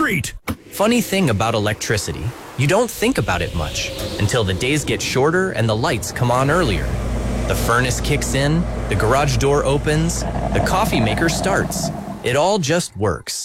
street. Funny thing about electricity, you don't think about it much until the days get shorter and the lights come on earlier. The furnace kicks in, the garage door opens, the coffee maker starts. It all just works.